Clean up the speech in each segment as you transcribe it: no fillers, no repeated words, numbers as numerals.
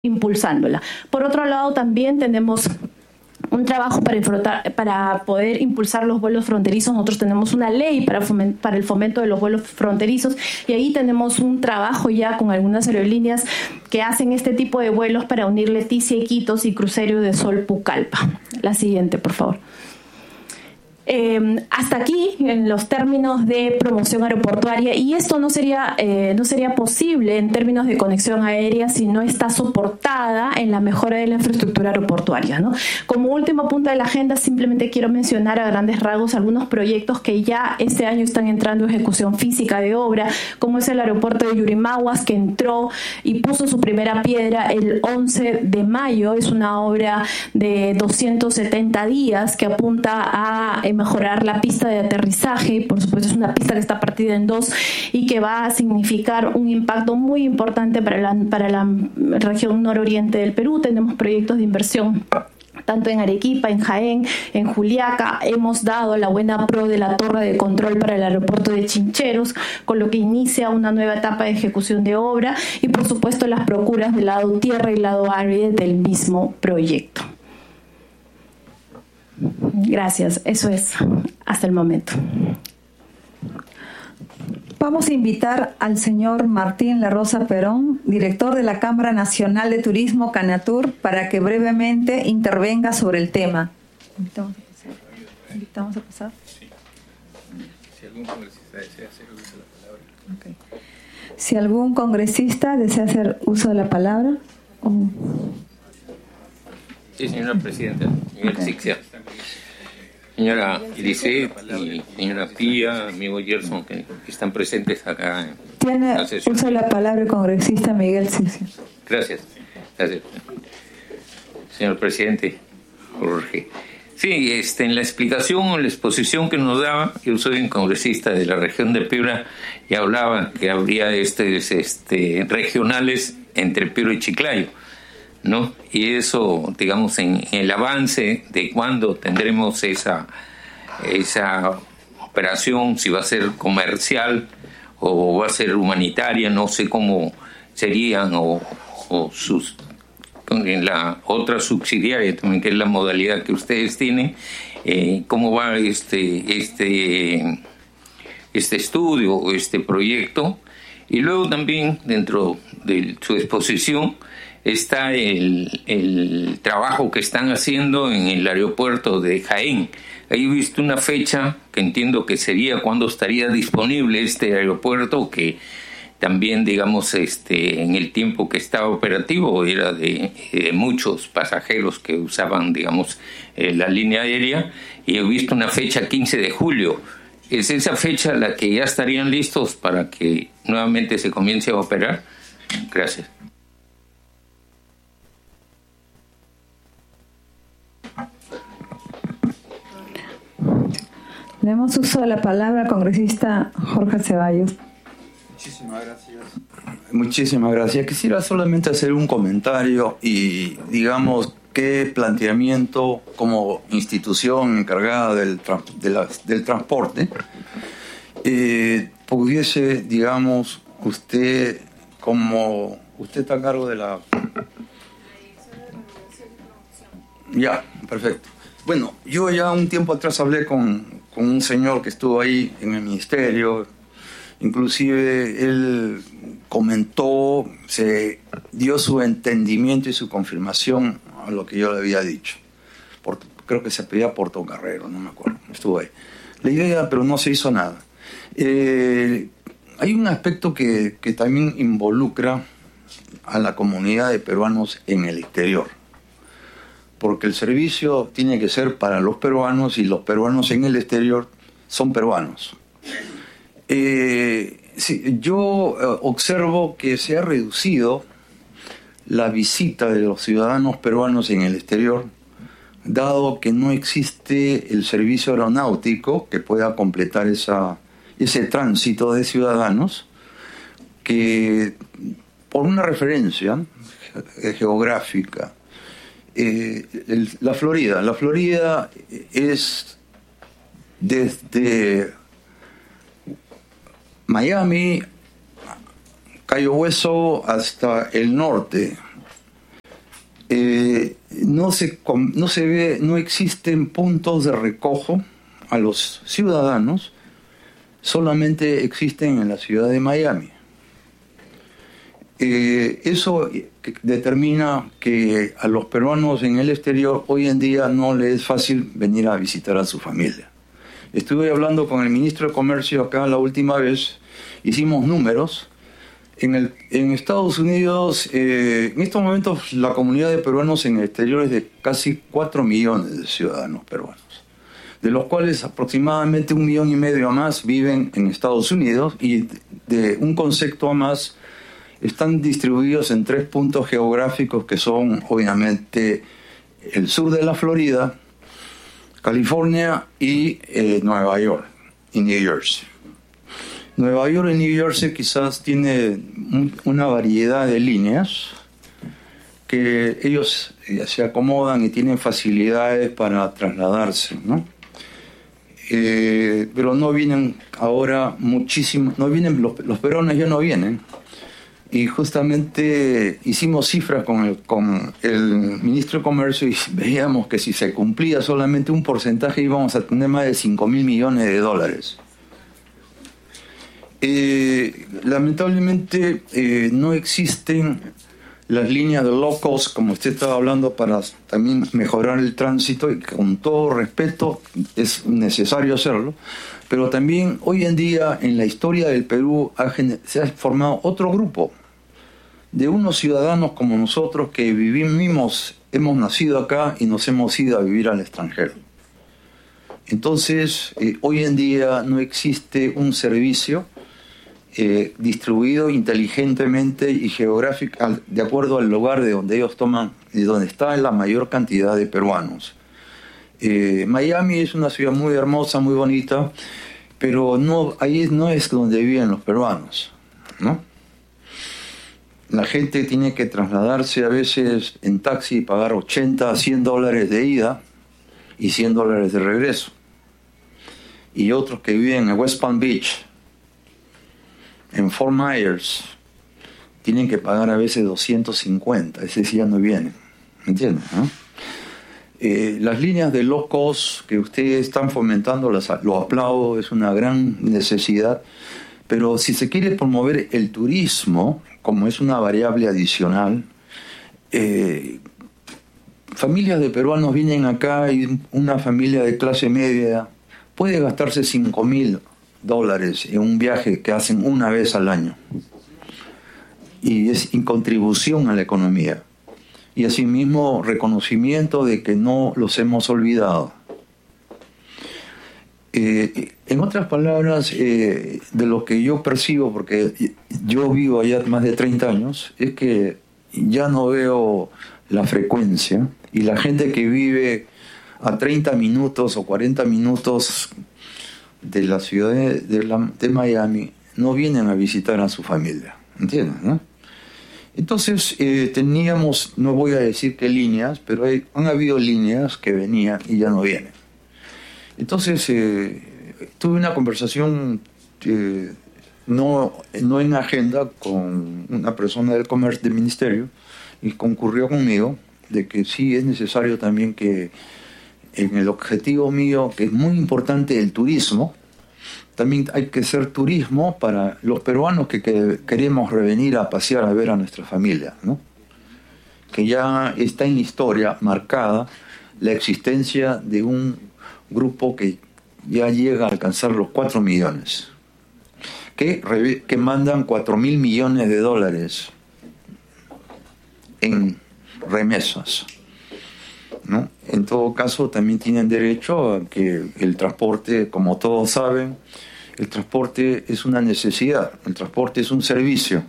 impulsándola. Por otro lado, también tenemos un trabajo para poder impulsar los vuelos fronterizos. Nosotros tenemos una ley para el fomento de los vuelos fronterizos y ahí tenemos un trabajo ya con algunas aerolíneas que hacen este tipo de vuelos para unir Leticia, Iquitos y Crucero de Sol Pucallpa. La siguiente, por favor. Hasta aquí en los términos de promoción aeroportuaria, y esto no sería posible en términos de conexión aérea si no está soportada en la mejora de la infraestructura aeroportuaria, ¿no? Como último punto de la agenda, simplemente quiero mencionar a grandes rasgos algunos proyectos que ya este año están entrando en ejecución física de obra, como es el aeropuerto de Yurimaguas, que entró y puso su primera piedra el 11 de mayo. Es una obra de 270 días que apunta a mejorar la pista de aterrizaje. Por supuesto, es una pista que está partida en dos y que va a significar un impacto muy importante para la región nororiente del Perú. Tenemos proyectos de inversión tanto en Arequipa, en Jaén, en Juliaca. Hemos dado la buena pro de la torre de control para el aeropuerto de Chincheros, con lo que inicia una nueva etapa de ejecución de obra, y por supuesto las procuras del lado tierra y lado aire del mismo proyecto. Gracias, eso es hasta el momento. Vamos a invitar al señor Martín La Rosa Perón, director de la Cámara Nacional de Turismo, Canatur, para que brevemente intervenga sobre el tema. ¿Invitamos a pasar? Sí. Si algún congresista desea hacer uso de la palabra. Okay. Si algún congresista desea hacer uso de la palabra. Sí, señora presidenta, señor Sixia, señora Eliseth y señora Pía, amigo Gerson, que están presentes acá. Tiene uso de la palabra el congresista Miguel Sixia. Gracias. Señor presidente Jorge. Sí, en la explicación o la exposición que nos daba, yo soy un congresista de la región de Piura y hablaba que habría regionales entre Piura y Chiclayo, ¿no? Y eso, digamos, en el avance de cuándo tendremos esa operación, si va a ser comercial o va a ser humanitaria, no sé cómo serían, o en la otra subsidiaria también, que es la modalidad que ustedes tienen, cómo va este estudio, este proyecto. Y luego también dentro de su exposición está el trabajo que están haciendo en el aeropuerto de Jaén. Ahí he visto una fecha que entiendo que sería cuando estaría disponible este aeropuerto, que también, digamos, en el tiempo que estaba operativo era de muchos pasajeros que usaban, digamos, la línea aérea, y he visto una fecha 15 de julio. ¿Es esa fecha la que ya estarían listos para que nuevamente se comience a operar? Gracias. Le damos uso de la palabra al congresista Jorge Ceballos. Muchísimas gracias. Quisiera solamente hacer un comentario y, digamos, qué planteamiento como institución encargada del transporte pudiese, digamos, usted está a cargo de la... Ya, perfecto. Bueno, yo ya un tiempo atrás hablé con un señor que estuvo ahí en el ministerio. Inclusive él comentó, se dio su entendimiento y su confirmación a lo que yo le había dicho. Creo que se pedía Portocarrero, no me acuerdo, estuvo ahí. La idea, pero no se hizo nada. Hay un aspecto que también involucra a la comunidad de peruanos en el exterior, porque el servicio tiene que ser para los peruanos y los peruanos en el exterior son peruanos. Sí, yo observo que se ha reducido la visita de los ciudadanos peruanos en el exterior, dado que no existe el servicio aeronáutico que pueda completar ese tránsito de ciudadanos, que por una referencia geográfica, la Florida es desde Miami, Cayo Hueso hasta el norte, no existen puntos de recojo a los ciudadanos, solamente existen en la ciudad de Miami. Eso determina que a los peruanos en el exterior hoy en día no les es fácil venir a visitar a su familia. Estuve hablando con el ministro de Comercio acá la última vez, hicimos números. En Estados Unidos, en estos momentos, la comunidad de peruanos en el exterior es de casi 4 millones de ciudadanos peruanos, de los cuales aproximadamente 1,5 millones a más viven en Estados Unidos, y de un concepto a más están distribuidos en 3 puntos geográficos que son obviamente el sur de la Florida, California y Nueva York y New Jersey. Nueva York y New Jersey quizás tiene una variedad de líneas que ellos se acomodan y tienen facilidades para trasladarse, ¿no? Pero no vienen ahora muchísimo, no vienen, los peruanos ya no vienen. Y justamente hicimos cifras con el ministro de Comercio y veíamos que si se cumplía solamente un porcentaje íbamos a tener más de 5.000 millones de dólares. Lamentablemente no existen las líneas de low cost, como usted estaba hablando, para también mejorar el tránsito, y con todo respeto es necesario hacerlo, pero también hoy en día en la historia del Perú se ha formado otro grupo de unos ciudadanos como nosotros que hemos nacido acá y nos hemos ido a vivir al extranjero. Entonces, hoy en día no existe un servicio distribuido inteligentemente y geográfico de acuerdo al lugar de donde ellos toman y donde está la mayor cantidad de peruanos. Miami es una ciudad muy hermosa, muy bonita, pero ahí no es donde viven los peruanos, ¿no? La gente tiene que trasladarse a veces en taxi y pagar 80 a 100 dólares de ida y 100 dólares de regreso. Y otros que viven en West Palm Beach, en Fort Myers, tienen que pagar a veces 250, ese sí ya no vienen, ¿me entienden? ¿No? Las líneas de low cost que ustedes están fomentando, lo aplaudo, es una gran necesidad, pero si se quiere promover el turismo, como es una variable adicional, familias de peruanos vienen acá y una familia de clase media puede gastarse $5,000 en un viaje que hacen una vez al año, y es en contribución a la economía y asimismo reconocimiento de que no los hemos olvidado. En otras palabras, de lo que yo percibo, porque yo vivo allá más de 30 años, es que ya no veo la frecuencia, y la gente que vive a 30 minutos o 40 minutos de la ciudad de Miami no vienen a visitar a su familia, ¿entienden? ¿No? Entonces teníamos, no voy a decir qué líneas, pero han habido líneas que venían y ya no vienen. Entonces tuve una conversación no en agenda con una persona del comercio del ministerio, y concurrió conmigo de que sí es necesario también que en el objetivo mío, que es muy importante el turismo, también hay que hacer turismo para los peruanos que queremos revenir a pasear a ver a nuestra familia, ¿no? Que ya está en la historia marcada la existencia de un grupo que ya llega a alcanzar los 4 millones, que mandan 4.000 millones de dólares en remesas, ¿no? En todo caso, también tienen derecho a que el transporte, como todos saben, el transporte es una necesidad, el transporte es un servicio.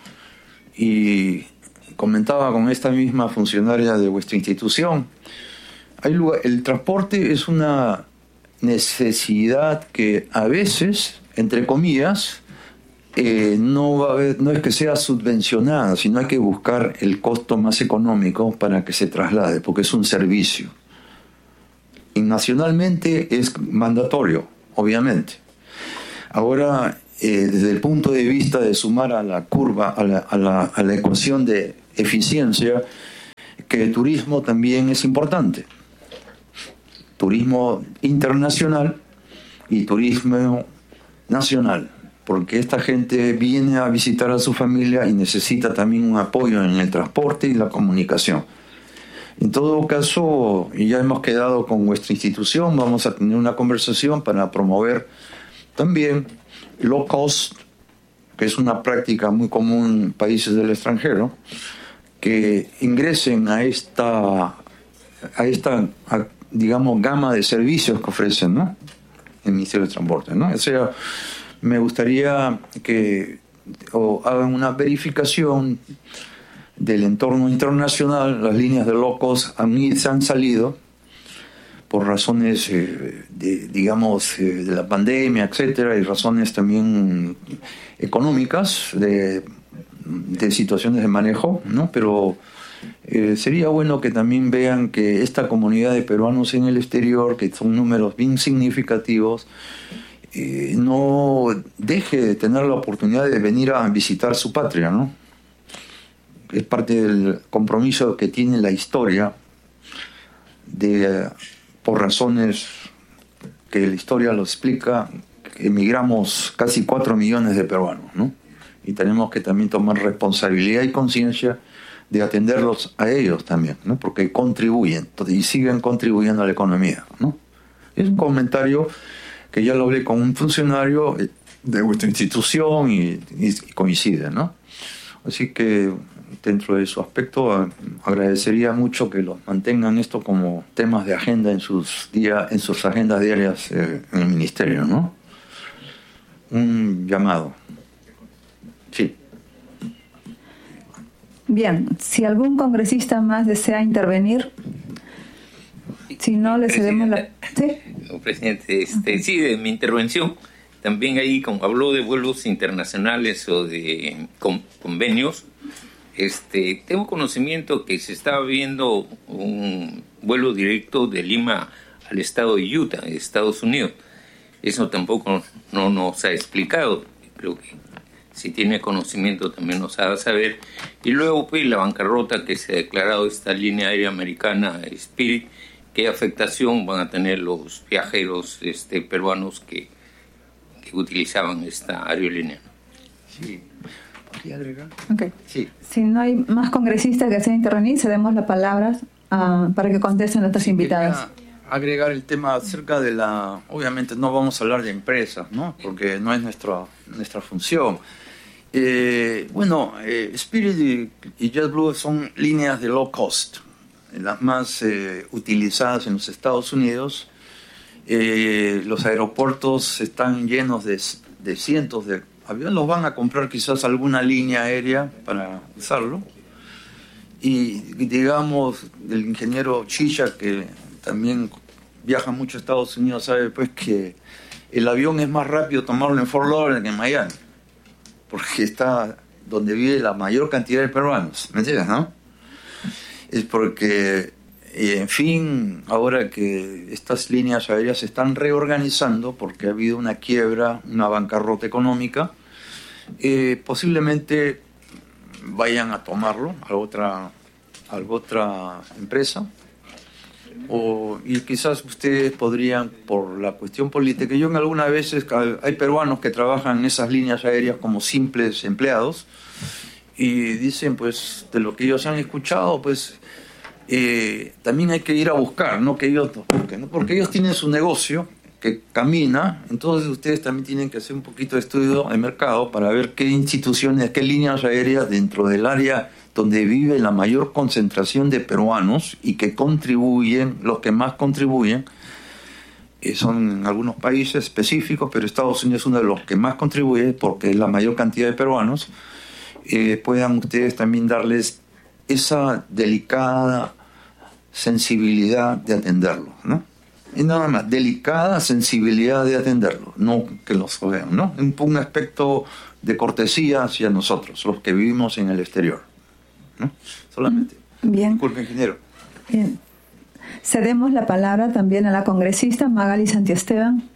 Y comentaba con esta misma funcionaria de vuestra institución, el transporte es una necesidad que a veces, entre comillas, no es que sea subvencionada, sino hay que buscar el costo más económico para que se traslade, porque es un servicio. Y nacionalmente es mandatorio, obviamente. Ahora, desde el punto de vista de sumar a la curva, a la ecuación de eficiencia, que el turismo también es importante. Turismo internacional y turismo nacional, porque esta gente viene a visitar a su familia y necesita también un apoyo en el transporte y la comunicación. En todo caso, ya hemos quedado con vuestra institución, vamos a tener una conversación para promover también low cost, que es una práctica muy común en países del extranjero, que ingresen a esta digamos, gama de servicios que ofrecen, ¿no?, el Ministerio de Transporte, ¿no? O sea, me gustaría que hagan una verificación del entorno internacional. Las líneas de low cost se han salido por razones, de la pandemia, etcétera, y razones también económicas, de situaciones de manejo, ¿no? Pero sería bueno que también vean que esta comunidad de peruanos en el exterior, que son números bien significativos, no deje de tener la oportunidad de venir a visitar su patria, ¿no? Es parte del compromiso que tiene la historia, por razones que la historia lo explica, emigramos casi 4 millones de peruanos, ¿no? Y tenemos que también tomar responsabilidad y conciencia de atenderlos a ellos también, ¿no? Porque contribuyen y siguen contribuyendo a la economía, ¿no? Es un comentario que ya lo hablé con un funcionario de vuestra institución y coincide, ¿no? Así que dentro de su aspecto agradecería mucho que los mantengan esto como temas de agenda en sus agendas diarias en el ministerio, ¿no? Un llamado. Sí. Bien, si algún congresista más desea intervenir, si no, le cedemos la... ¿Sí? Presidente, sí, de mi intervención, también ahí, como habló de vuelos internacionales o de convenios, tengo conocimiento que se estaba viendo un vuelo directo de Lima al estado de Utah, de Estados Unidos. Eso tampoco no nos ha explicado. Creo que si tiene conocimiento también nos haga saber. Y luego, pues, la bancarrota que se ha declarado esta línea aérea americana Spirit, ¿qué afectación van a tener los viajeros peruanos que utilizaban esta aerolínea? Sí. ¿Podría agregar? Okay. Sí. Si no hay más congresistas que desean intervenir, cedemos la palabra para que contesten nuestras invitadas. Agregar el tema acerca de obviamente no vamos a hablar de empresas, ¿no? Porque no es nuestra función. Spirit y JetBlue son líneas de low cost, las más utilizadas en los Estados Unidos. Los aeropuertos están llenos de cientos de aviones. Los van a comprar quizás alguna línea aérea para usarlo. Y digamos, el ingeniero Chicha, que también viaja mucho a Estados Unidos, sabe pues que el avión es más rápido tomarlo en Fort Lauderdale que en Miami, porque está donde vive la mayor cantidad de peruanos, ¿me entiendes, no? Es porque, en fin, ahora que estas líneas aéreas se están reorganizando porque ha habido una quiebra, una bancarrota económica, posiblemente vayan a tomarlo a otra empresa, y quizás ustedes podrían, por la cuestión política, yo en algunas veces hay peruanos que trabajan en esas líneas aéreas como simples empleados y dicen, pues, de lo que ellos han escuchado, pues también hay que ir a buscar, no que ellos busquen, ¿no? Porque ellos tienen su negocio que camina, entonces ustedes también tienen que hacer un poquito de estudio de mercado para ver qué instituciones, qué líneas aéreas dentro del área donde vive la mayor concentración de peruanos y que contribuyen, los que más contribuyen, son en algunos países específicos, pero Estados Unidos es uno de los que más contribuye porque es la mayor cantidad de peruanos, puedan ustedes también darles esa delicada sensibilidad de atenderlo, ¿no? Y nada más, delicada sensibilidad de atenderlo, no que los vean, ¿no? Un aspecto de cortesía hacia nosotros, los que vivimos en el exterior, ¿no? Solamente. Bien. Disculpe, ingeniero. Bien. Cedemos la palabra también a la congresista Magali Santiesteban.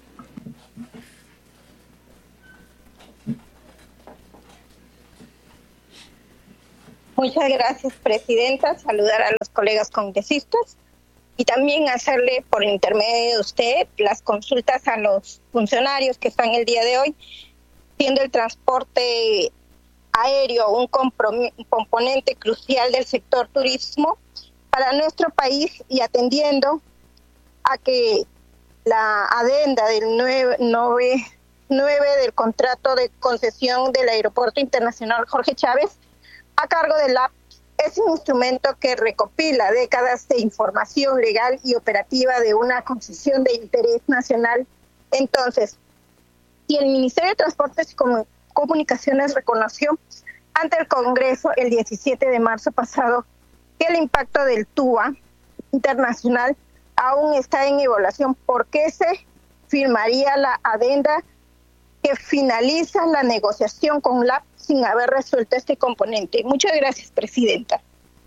Muchas gracias, Presidenta. Saludar a los colegas congresistas y también hacerle por intermedio de usted las consultas a los funcionarios que están el día de hoy, siendo el transporte aéreo un componente crucial del sector turismo para nuestro país y atendiendo a que la adenda del 9 del contrato de concesión del Aeropuerto Internacional Jorge Chávez a cargo del AP es un instrumento que recopila décadas de información legal y operativa de una concesión de interés nacional. Entonces, si el Ministerio de Transportes y Comunicaciones reconoció ante el Congreso el 17 de marzo pasado que el impacto del TUA internacional aún está en evaluación, ¿por qué se firmaría la adenda que finaliza la negociación con LAP sin haber resuelto este componente? Muchas gracias, Presidenta.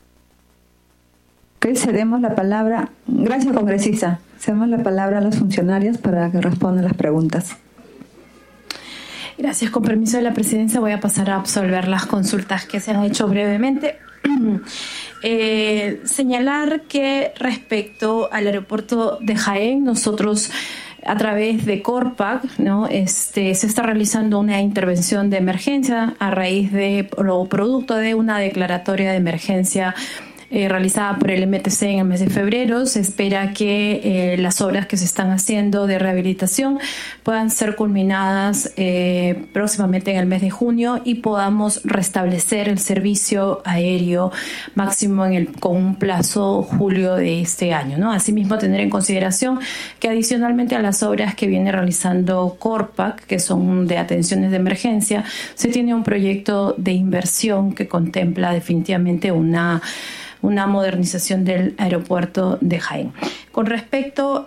Cedemos la palabra. Gracias, congresista. Cedemos la palabra a los funcionarios para que respondan las preguntas. Gracias. Con permiso de la Presidencia voy a pasar a absolver las consultas que se han hecho brevemente. Señalar que respecto al aeropuerto de Jaén, nosotros a través de Corpac, ¿no? Se está realizando una intervención de emergencia a raíz de o producto de una declaratoria de emergencia realizada por el MTC en el mes de febrero. Se espera que las obras que se están haciendo de rehabilitación puedan ser culminadas próximamente en el mes de junio y podamos restablecer el servicio aéreo máximo con un plazo julio de este año, ¿no? Asimismo, tener en consideración que adicionalmente a las obras que viene realizando Corpac, que son de atenciones de emergencia, se tiene un proyecto de inversión que contempla definitivamente una modernización del aeropuerto de Jaén. Con respecto,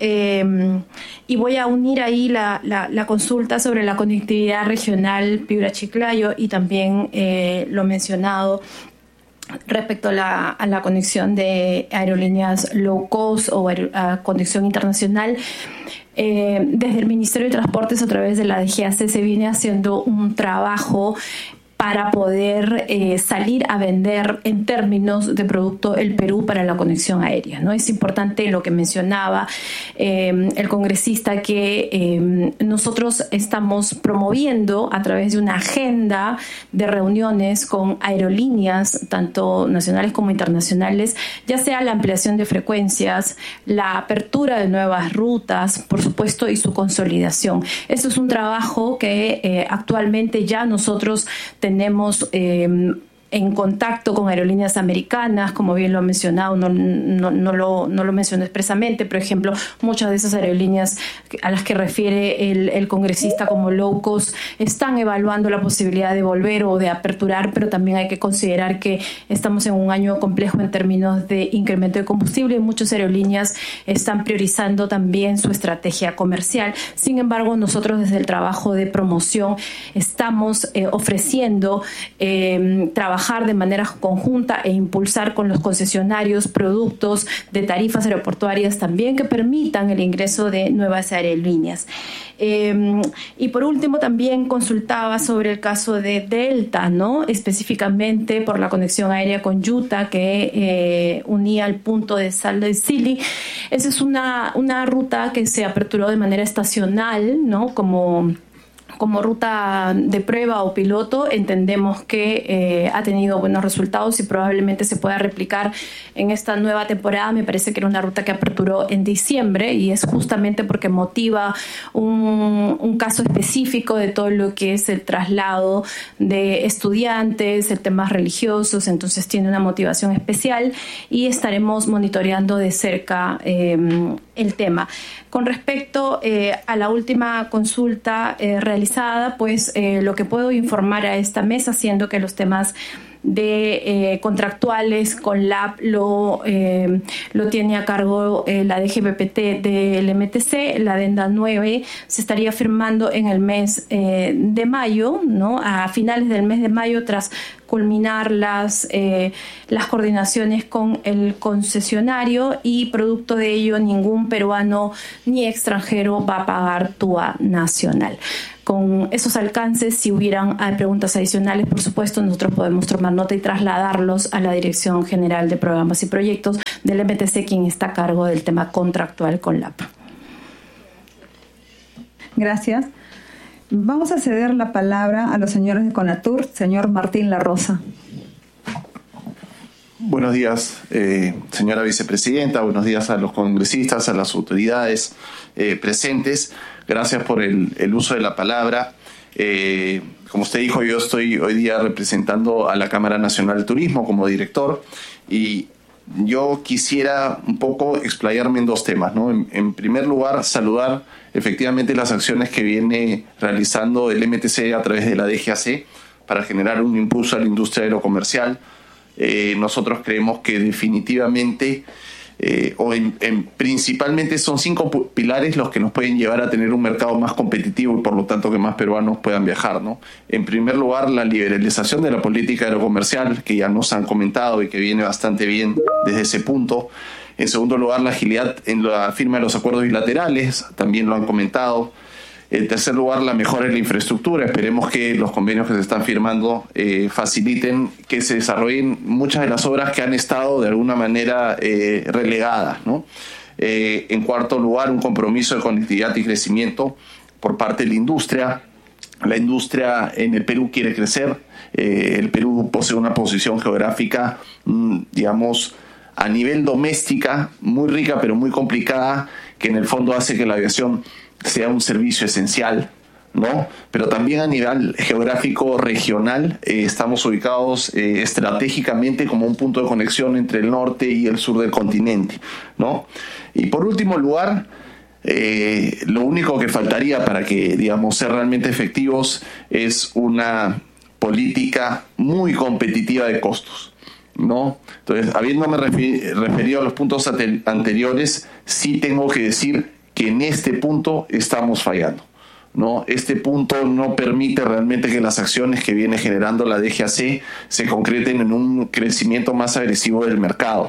y voy a unir ahí la consulta sobre la conectividad regional Piura-Chiclayo y también lo mencionado respecto a la conexión de aerolíneas low cost o a conexión internacional. Desde el Ministerio de Transportes, a través de la DGAC, se viene haciendo un trabajo para poder salir a vender en términos de producto el Perú para la conexión aérea, ¿no? Es importante lo que mencionaba el congresista, que nosotros estamos promoviendo a través de una agenda de reuniones con aerolíneas, tanto nacionales como internacionales, ya sea la ampliación de frecuencias, la apertura de nuevas rutas, por supuesto, y su consolidación. Esto es un trabajo que actualmente ya nosotros tenemos en contacto con aerolíneas americanas, como bien lo ha mencionado, no lo menciono expresamente, por ejemplo, muchas de esas aerolíneas a las que refiere el congresista como low cost están evaluando la posibilidad de volver o de aperturar, pero también hay que considerar que estamos en un año complejo en términos de incremento de combustible y muchas aerolíneas están priorizando también su estrategia comercial. Sin embargo, nosotros desde el trabajo de promoción estamos ofreciendo trabajar de manera conjunta e impulsar con los concesionarios productos de tarifas aeroportuarias también que permitan el ingreso de nuevas aerolíneas. Y por último, también consultaba sobre el caso de Delta, ¿no? Específicamente por la conexión aérea con Utah que unía el punto de Salt Lake City. Esa es una ruta que se aperturó de manera estacional, ¿no? Como ruta de prueba o piloto. Entendemos que ha tenido buenos resultados y probablemente se pueda replicar en esta nueva temporada. Me parece que era una ruta que aperturó en diciembre y es justamente porque motiva un caso específico de todo lo que es el traslado de estudiantes, el temas religiosos, entonces tiene una motivación especial y estaremos monitoreando de cerca el tema. Con respecto a la última consulta realizada, pues lo que puedo informar a esta mesa, siendo que los temas de contractuales con LAP lo tiene a cargo la DGPPT del MTC, la adenda 9 se estaría firmando en el mes de mayo, ¿no? A finales del mes de mayo, tras culminar las coordinaciones con el concesionario, y producto de ello ningún peruano ni extranjero va a pagar TUA nacional. Con esos alcances, si hubieran preguntas adicionales, por supuesto, nosotros podemos tomar nota y trasladarlos a la Dirección General de Programas y Proyectos del MTC, quien está a cargo del tema contractual con la APA. Gracias. Vamos a ceder la palabra a los señores de CONATUR. Señor Martín La Rosa. Buenos días, señora vicepresidenta. Buenos días a los congresistas, a las autoridades presentes. Gracias por el uso de la palabra. Como usted dijo, yo estoy hoy día representando a la Cámara Nacional de Turismo como director y yo quisiera un poco explayarme en dos temas, ¿no? En primer lugar, saludar efectivamente las acciones que viene realizando el MTC a través de la DGAC para generar un impulso a la industria aerocomercial. Nosotros creemos que definitivamente principalmente son 5 pilares los que nos pueden llevar a tener un mercado más competitivo y por lo tanto que más peruanos puedan viajar, ¿no? En primer lugar, la liberalización de la política aerocomercial, que ya nos han comentado y que viene bastante bien desde ese punto. En segundo lugar, la agilidad en la firma de los acuerdos bilaterales, también lo han comentado. En tercer lugar, la mejora en la infraestructura. Esperemos que los convenios que se están firmando faciliten que se desarrollen muchas de las obras que han estado de alguna manera relegadas, ¿no? En cuarto lugar, un compromiso de conectividad y crecimiento por parte de la industria. La industria en el Perú quiere crecer. El Perú posee una posición geográfica, digamos, a nivel doméstica, muy rica pero muy complicada, que en el fondo hace que la aviación sea un servicio esencial, ¿no? Pero también a nivel geográfico regional estamos ubicados estratégicamente como un punto de conexión entre el norte y el sur del continente, ¿no? Y por último lugar, lo único que faltaría para que, digamos, ser realmente efectivos es una política muy competitiva de costos, ¿no? Entonces, habiéndome referido a los puntos anteriores, sí tengo que decir que en este punto estamos fallando, ¿no? Este punto no permite realmente que las acciones que viene generando la DGAC se concreten en un crecimiento más agresivo del mercado.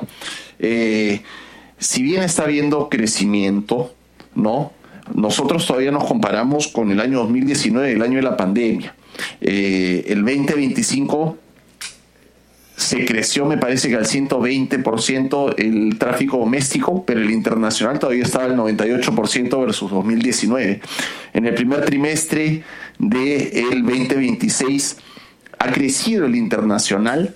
Si bien está habiendo crecimiento, ¿no? Nosotros todavía nos comparamos con el año 2019, el año de la pandemia. El 2025 se creció, me parece que al 120% el tráfico doméstico, pero el internacional todavía estaba al 98% versus 2019. En el primer trimestre del 2026 ha crecido el internacional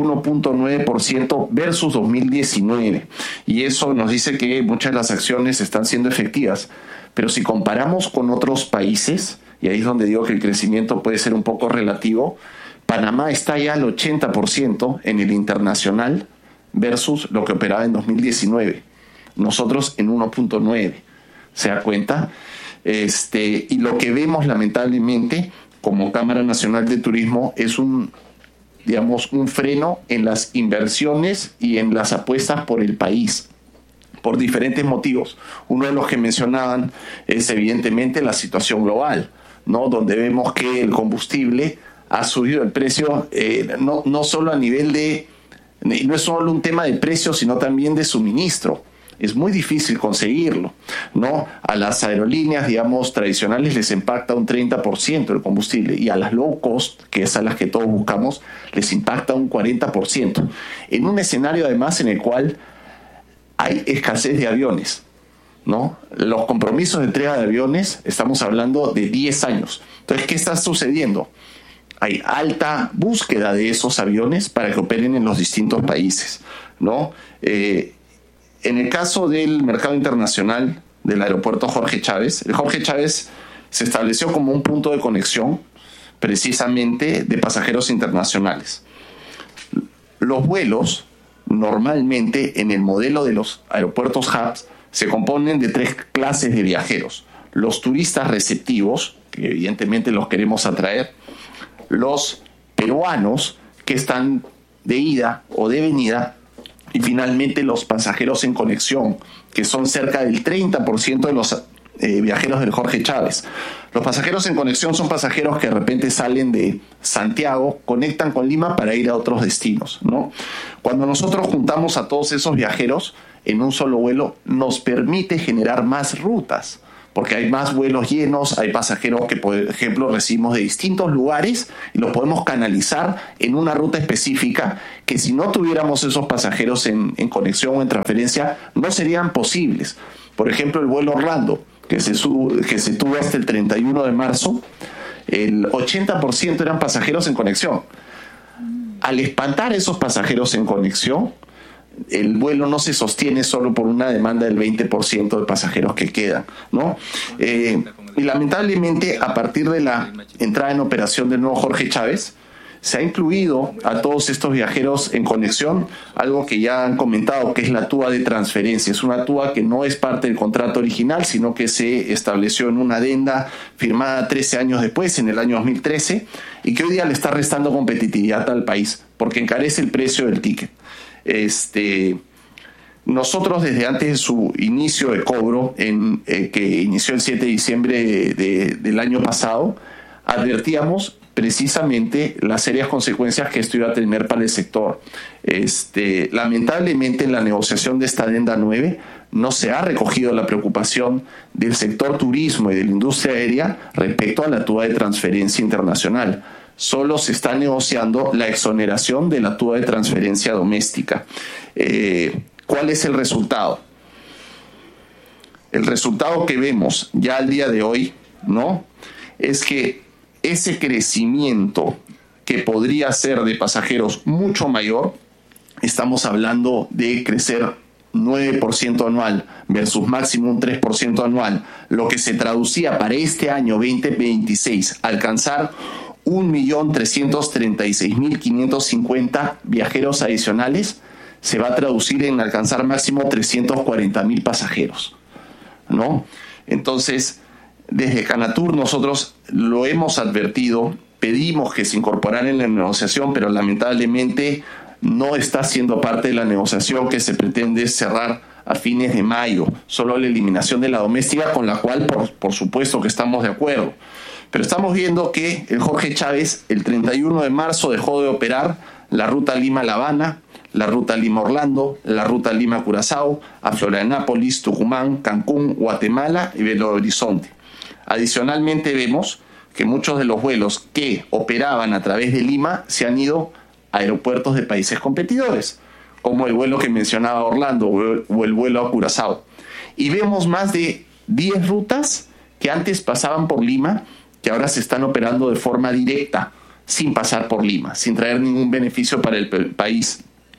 1.9% versus 2019. Y eso nos dice que muchas de las acciones están siendo efectivas. Pero si comparamos con otros países, y ahí es donde digo que el crecimiento puede ser un poco relativo, Panamá está ya al 80% en el internacional versus lo que operaba en 2019. Nosotros en 1.9. ¿Se da cuenta? Y lo que vemos lamentablemente como Cámara Nacional de Turismo es un freno en las inversiones y en las apuestas por el país, por diferentes motivos. Uno de los que mencionaban es evidentemente la situación global, ¿no? Donde vemos que el combustible ha subido el precio, no solo a nivel de, no es solo un tema de precio, sino también de suministro. Es muy difícil conseguirlo, ¿no? A las aerolíneas, digamos, tradicionales les impacta un 30% el combustible y a las low cost, que es a las que todos buscamos, les impacta un 40%. En un escenario además en el cual hay escasez de aviones, ¿no? Los compromisos de entrega de aviones, estamos hablando de 10 años. Entonces, ¿qué está sucediendo? Hay alta búsqueda de esos aviones para que operen en los distintos países, ¿no? En el caso del mercado internacional del aeropuerto Jorge Chávez, el Jorge Chávez se estableció como un punto de conexión precisamente de pasajeros internacionales. Los vuelos normalmente en el modelo de los aeropuertos hubs se componen de 3 clases de viajeros: los turistas receptivos, que evidentemente los queremos atraer, los peruanos que están de ida o de venida, y finalmente los pasajeros en conexión, que son cerca del 30% de los viajeros del Jorge Chávez. Los pasajeros en conexión son pasajeros que de repente salen de Santiago, conectan con Lima para ir a otros destinos, ¿no? Cuando nosotros juntamos a todos esos viajeros en un solo vuelo, nos permite generar más rutas, porque hay más vuelos llenos, hay pasajeros que, por ejemplo, recibimos de distintos lugares y los podemos canalizar en una ruta específica que si no tuviéramos esos pasajeros en conexión o en transferencia no serían posibles. Por ejemplo, el vuelo Orlando, que se tuvo hasta el 31 de marzo, el 80% eran pasajeros en conexión. Al espantar esos pasajeros en conexión, el vuelo no se sostiene solo por una demanda del 20% de pasajeros que quedan, ¿no? Y lamentablemente, a partir de la entrada en operación del nuevo Jorge Chávez, se ha incluido a todos estos viajeros en conexión algo que ya han comentado, que es la TUA de transferencia. Es una TUA que no es parte del contrato original, sino que se estableció en una adenda firmada 13 años después, en el año 2013, y que hoy día le está restando competitividad al país, porque encarece el precio del ticket. Nosotros desde antes de su inicio de cobro, que inició el 7 de diciembre del año pasado, advertíamos precisamente las serias consecuencias que esto iba a tener para el sector. Lamentablemente, en la negociación de esta adenda 9 no se ha recogido la preocupación del sector turismo y de la industria aérea respecto a la TUA de transferencia internacional. Solo se está negociando la exoneración de la TUA de transferencia doméstica. ¿Cuál es el resultado? El resultado que vemos ya al día de hoy, ¿no?, es que ese crecimiento que podría ser de pasajeros mucho mayor, estamos hablando de crecer 9% anual versus máximo un 3% anual, lo que se traducía para este año 2026, alcanzar 1.336.550 viajeros adicionales, se va a traducir en alcanzar máximo 340.000 pasajeros, ¿no? Entonces, desde Canatur nosotros lo hemos advertido, pedimos que se incorporara en la negociación, pero lamentablemente no está siendo parte de la negociación que se pretende cerrar a fines de mayo, solo la eliminación de la doméstica, con la cual por supuesto que estamos de acuerdo. Pero estamos viendo que el Jorge Chávez el 31 de marzo dejó de operar la ruta Lima-La Habana, la ruta Lima-Orlando, la ruta Lima-Curazao, a Florianópolis, Tucumán, Cancún, Guatemala y Belo Horizonte. Adicionalmente vemos que muchos de los vuelos que operaban a través de Lima se han ido a aeropuertos de países competidores, como el vuelo que mencionaba Orlando o el vuelo a Curazao. Y vemos más de 10 rutas que antes pasaban por Lima, que ahora se están operando de forma directa, sin pasar por Lima, sin traer ningún beneficio para el país.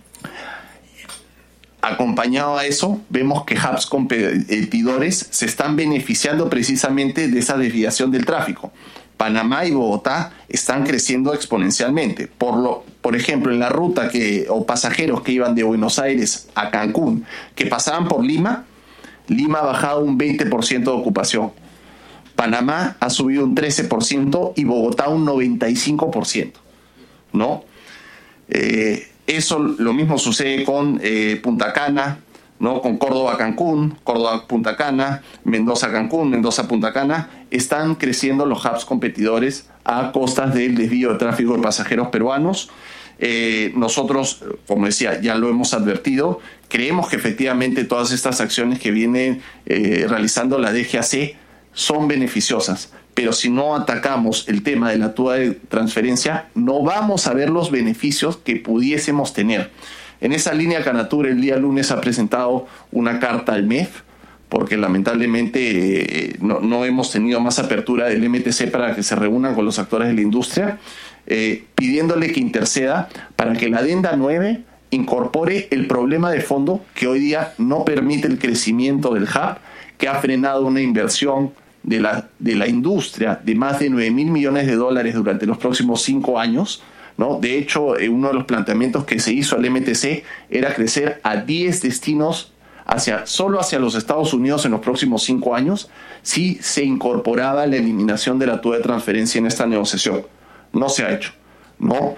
Acompañado a eso, vemos que hubs competidores se están beneficiando precisamente de esa desviación del tráfico. Panamá y Bogotá están creciendo exponencialmente. Por ejemplo, en la ruta o pasajeros que iban de Buenos Aires a Cancún, que pasaban por Lima, Lima ha bajado un 20% de ocupación. Panamá ha subido un 13% y Bogotá un 95%, ¿no? Eso lo mismo sucede con Punta Cana, ¿no?, con Córdoba-Cancún, Córdoba-Punta Cana, Mendoza-Cancún, Mendoza-Punta Cana. Están creciendo los hubs competidores a costas del desvío de tráfico de pasajeros peruanos. Nosotros, como decía, ya lo hemos advertido, creemos que efectivamente todas estas acciones que viene realizando la DGAC son beneficiosas, pero si no atacamos el tema de la TUA de transferencia, no vamos a ver los beneficios que pudiésemos tener. En esa línea, Canatur el día lunes ha presentado una carta al MEF, porque lamentablemente no hemos tenido más apertura del MTC para que se reúnan con los actores de la industria, pidiéndole que interceda para que la adenda 9 incorpore el problema de fondo que hoy día no permite el crecimiento del hub, que ha frenado una inversión de la industria de más de $9.000 millones durante los próximos 5 años, ¿no? De hecho, uno de los planteamientos que se hizo al MTC era crecer a 10 destinos solo hacia los Estados Unidos en los próximos 5 años, si se incorporaba la eliminación de la TUA de transferencia en esta negociación. No se ha hecho, ¿no?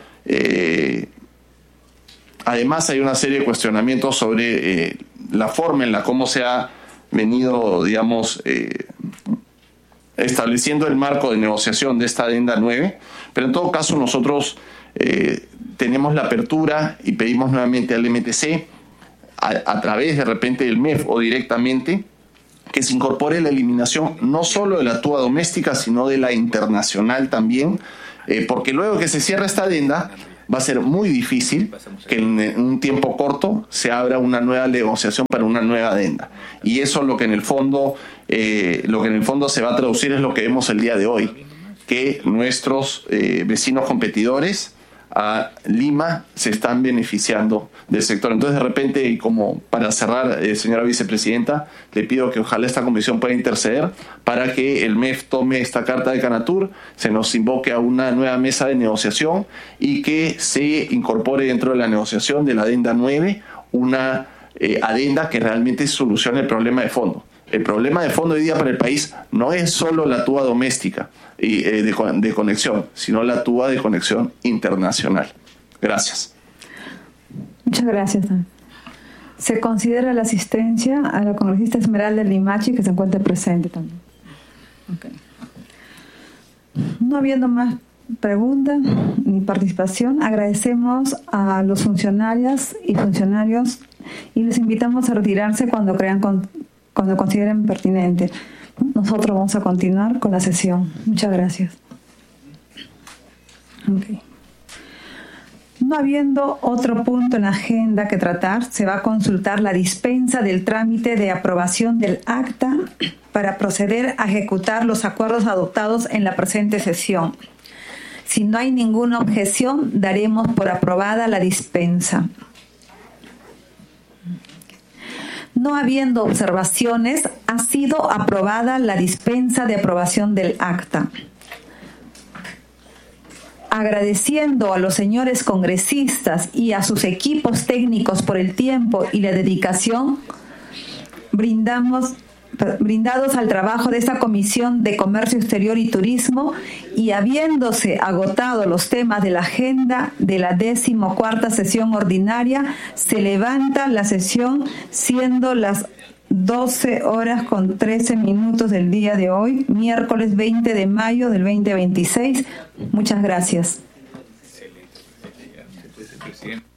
Además, hay una serie de cuestionamientos sobre la forma en la cómo se ha venido, digamos, estableciendo el marco de negociación de esta adenda 9, pero en todo caso nosotros tenemos la apertura y pedimos nuevamente al MTC, a través de repente del MEF o directamente, que se incorpore la eliminación no solo de la TUA doméstica, sino de la internacional también, porque luego que se cierre esta adenda, va a ser muy difícil que en un tiempo corto se abra una nueva negociación para una nueva adenda. Y eso lo que en el fondo se va a traducir es lo que vemos el día de hoy, que nuestros vecinos competidores a Lima se están beneficiando del sector. Entonces, de repente, y como para cerrar, señora vicepresidenta, le pido que ojalá esta comisión pueda interceder para que el MEF tome esta carta de Canatur, se nos invoque a una nueva mesa de negociación y que se incorpore dentro de la negociación de la adenda 9 una adenda que realmente solucione el problema de fondo. El problema de fondo hoy día para el país no es solo la TUA doméstica y de conexión, sino la TUA de conexión internacional. Gracias. Muchas gracias. Se considera la asistencia a la congresista Esmeralda Limachi, que se encuentra presente también. Okay. No habiendo más preguntas ni participación, agradecemos a los funcionarias y funcionarios y les invitamos a retirarse cuando consideren pertinente. Nosotros vamos a continuar con la sesión. Muchas gracias. Okay. No habiendo otro punto en la agenda que tratar, se va a consultar la dispensa del trámite de aprobación del acta para proceder a ejecutar los acuerdos adoptados en la presente sesión. Si no hay ninguna objeción, daremos por aprobada la dispensa. No habiendo observaciones, ha sido aprobada la dispensa de aprobación del acta. Agradeciendo a los señores congresistas y a sus equipos técnicos por el tiempo y la dedicación brindados al trabajo de esta Comisión de Comercio Exterior y Turismo, y habiéndose agotado los temas de la agenda de la 14ª sesión ordinaria, se levanta la sesión siendo las 12:13 del día de hoy, miércoles 20 de mayo del 2026. Muchas gracias.